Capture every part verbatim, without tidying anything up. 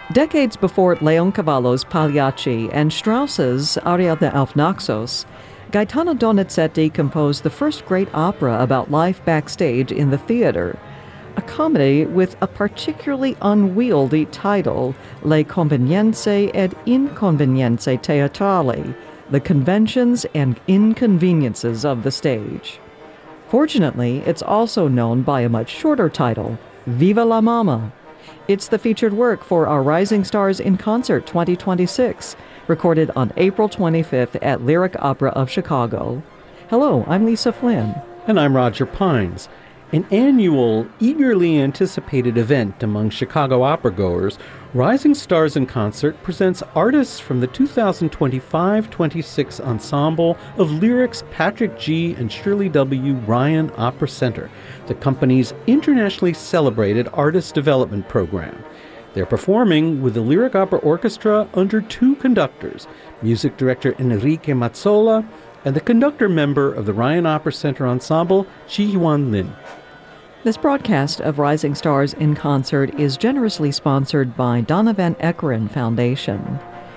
Decades before Leoncavallo's Pagliacci and Strauss's Ariadne auf Naxos, Gaetano Donizetti composed the first great opera about life backstage in the theater, a comedy with a particularly unwieldy title, Le convenienze ed inconvenienze teatrali, the conventions and inconveniences of the stage. Fortunately, it's also known by a much shorter title, Viva la Mama. It's the featured work for our Rising Stars in Concert twenty twenty-six, recorded on April twenty-fifth at Lyric Opera of Chicago. Hello, I'm Lisa Flynn. And I'm Roger Pines. An annual, eagerly anticipated event among Chicago opera-goers, Rising Stars in Concert presents artists from the two thousand twenty-five twenty-six ensemble of Lyric's Patrick G. and Shirley W. Ryan Opera Center, the company's internationally celebrated artist development program. They're performing with the Lyric Opera Orchestra under two conductors, music director Enrique Mazzola and the conductor member of the Ryan Opera Center Ensemble, Ji-Yuan Lin. This broadcast of Rising Stars in Concert is generously sponsored by Donna Van Eckeren Foundation.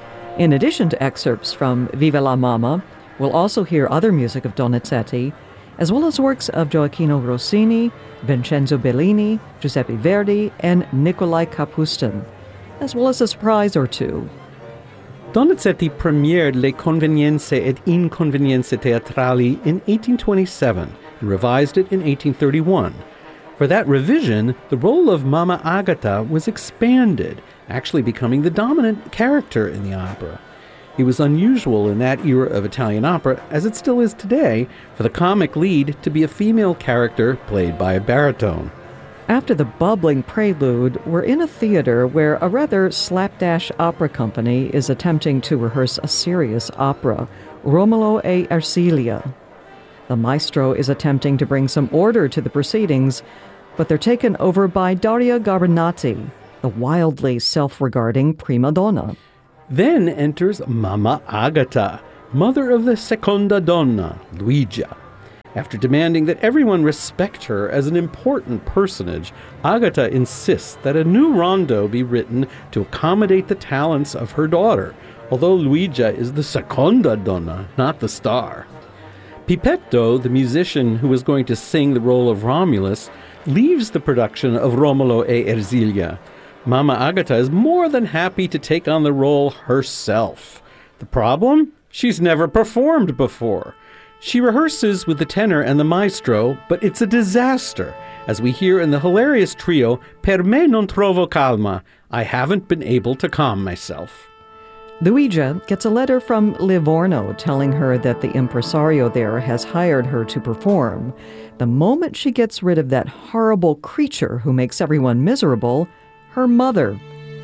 In addition to excerpts from Viva la Mama, we'll also hear other music of Donizetti, as well as works of Gioacchino Rossini, Vincenzo Bellini, Giuseppe Verdi, and Nikolai Kapustin, as well as a surprise or two. Donizetti premiered Le convenienze ed inconvenienze teatrali in eighteen twenty-seven and revised it in eighteen thirty-one. For that revision, the role of Mama Agata was expanded, actually becoming the dominant character in the opera. It was unusual in that era of Italian opera, as it still is today, for the comic lead to be a female character played by a baritone. After the bubbling prelude, we're in a theater where a rather slapdash opera company is attempting to rehearse a serious opera, Romolo e Ersilia. The maestro is attempting to bring some order to the proceedings, but they're taken over by Daria Garbonati, the wildly self-regarding prima donna. Then enters Mama Agata, mother of the seconda donna, Luigia. After demanding that everyone respect her as an important personage, Agata insists that a new rondo be written to accommodate the talents of her daughter, although Luigia is the seconda donna, not the star. Pipetto, the musician who was going to sing the role of Romulus, leaves the production of Romolo e Ersilia. Mama Agata is more than happy to take on the role herself. The problem? She's never performed before. She rehearses with the tenor and the maestro, but it's a disaster, as we hear in the hilarious trio, Per me non trovo calma, I haven't been able to calm myself. Luigia gets a letter from Livorno telling her that the impresario there has hired her to perform. The moment she gets rid of that horrible creature who makes everyone miserable, her mother.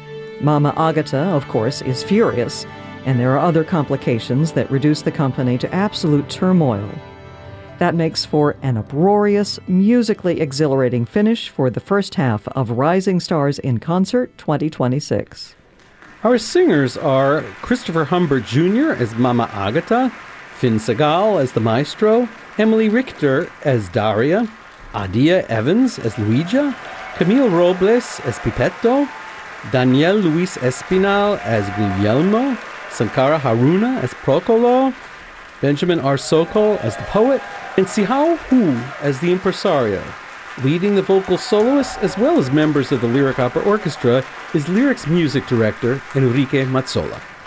Mama Agata, of course, is furious, and there are other complications that reduce the company to absolute turmoil. That makes for an uproarious, musically exhilarating finish for the first half of Rising Stars in Concert twenty twenty-six. Our singers are Christopher Humbert Junior as Mama Agata, Finn Segal as the maestro, Emily Richter as Daria, Adia Evans as Luigia, Camille Robles as Pipetto, Daniel Luis Espinal as Guglielmo, Sankara Haruna as Procolo, Benjamin R. Sokol as the poet, and Sihao Hu as the impresario. Leading the vocal soloists as well as members of the Lyric Opera Orchestra is Lyric's music director Enrique Mazzola.